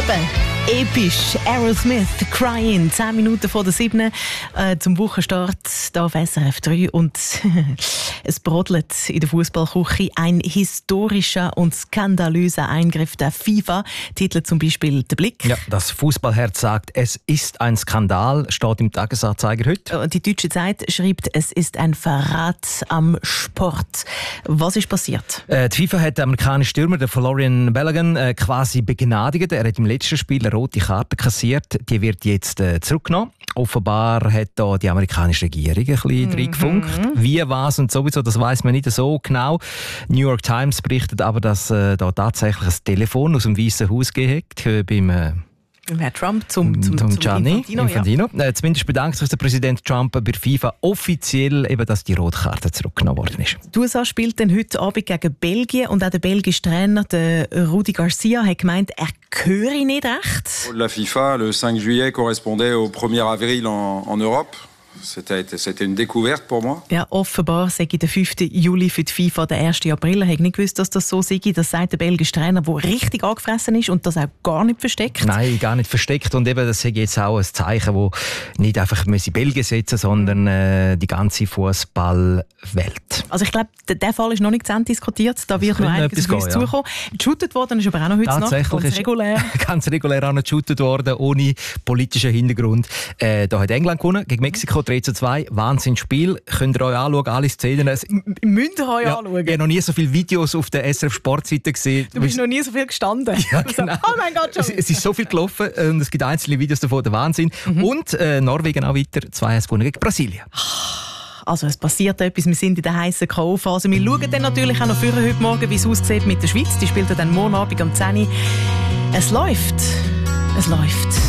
Eben, episch. Aerosmith, Crying, 10 Minuten vor der 7. Zum Wochenstart hier auf SRF 3. Und es brodelt in der Fußballküche. Ein historischer und skandalöser Eingriff der FIFA. Titel zum Beispiel «Der Blick». Ja, das Fußballherz sagt, es ist ein Skandal, steht im Tagesanzeiger heute. Die Deutsche Zeit schreibt, es ist ein Verrat am Sport. Was ist passiert? Die FIFA hat den amerikanischen Stürmer, den Florian Balogun, quasi begnadigt. Er hat im letzten Spiel eine rote Karte kassiert. Die wird jetzt zurückgenommen. Offenbar hat da die amerikanische Regierung ein bisschen reingefunkt. Wie, was und sowieso, das weiss man nicht so genau. New York Times berichtet aber, dass da tatsächlich ein Telefon aus dem Weißen Haus gehackt beim Herr Trump zum Gianni Infantino. Ja. Zumindest bedankt sich der Präsident Trump bei FIFA offiziell, eben, dass die rote Karte zurückgenommen worden ist. Die USA spielt dann heute Abend gegen Belgien und auch der belgische Trainer, der Rudi Garcia, hat gemeint, er höre nicht recht. La FIFA, le 5 juillet correspondait au 1er avril en Europe. C'était une découverte pour moi. Ja, offenbar sei der 5. Juli für die FIFA der 1. April. Ich habe nicht gewusst, dass das so sei. Das sagt der belgische Trainer, der richtig angefressen ist und das auch gar nicht versteckt. Nein, gar nicht versteckt. Und eben, das ist jetzt auch ein Zeichen, das nicht einfach Belgien setzen, sondern die ganze Fußballwelt. Also ich glaube, der Fall ist noch nicht zu Ende diskutiert. Da wird noch einiges auf uns zukommen. Geshootet worden ist aber auch noch heute Nacht. Ganz regulär. Ganz regulär auch noch geshootet worden, ohne politischen Hintergrund. Da hat England gewonnen gegen Mexiko 3:2. Wahnsinnsspiel. Könnt ihr euch anschauen, alle Szenen. Müsst ihr euch anschauen. Ich habe noch nie so viele Videos auf der SRF-Sportseite gesehen. Du bist noch nie so viel gestanden. Ja, genau. Oh mein Gott, schon. Es ist so viel gelaufen und es gibt einzelne Videos davon, der Wahnsinn. Und Norwegen auch weiter, 2-1 gewonnen gegen Brasilien. Also es passiert etwas, wir sind in der heissen K.O.-Phase. Wir schauen dann natürlich auch noch für heute Morgen, wie es aussieht mit der Schweiz. Die spielt dann morgen Abend um 10 Uhr. Es läuft. Es läuft.